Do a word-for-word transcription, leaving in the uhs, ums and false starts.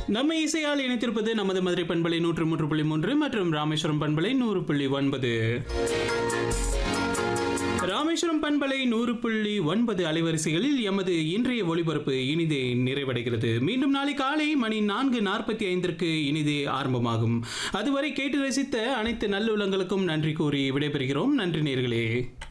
நம்ம இசையால் இணைத்திருப்பது நமது மதுரை பண்பலை நூற்று மூன்று புள்ளி மூன்று மற்றும் ராமேஸ்வரம் பண்பலை நூறு புள்ளி ஒன்பது. ராமேஸ்வரம் பண்பலை நூறு புள்ளி ஒன்பது அலைவரிசைகளில் எமது இன்றைய ஒளிபரப்பு இனிதே நிறைவடைகிறது. மீண்டும் நாளை காலை மணி நான்கு நாற்பத்தி ஐந்திற்கு இனிதே ஆரம்பமாகும். அதுவரை கேட்டு ரசித்த அனைத்து நல்லுள்ளங்களுக்கும் நன்றி கூறி விடைபெறுகிறோம். நன்றி நேயர்களே.